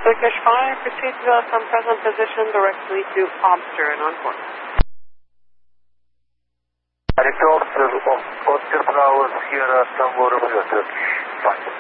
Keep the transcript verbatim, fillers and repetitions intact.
Turkish five, proceed to uh, from present position directly to Obster and on course. Harita Obster, Oscar Bravo, Sierra Tango, Romeo, Turkish.